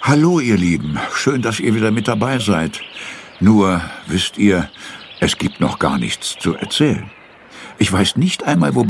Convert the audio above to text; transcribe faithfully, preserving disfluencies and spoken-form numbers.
Hallo, ihr Lieben. Schön, dass ihr wieder mit dabei seid. Nur, wisst ihr, es gibt noch gar nichts zu erzählen. Ich weiß nicht einmal, wo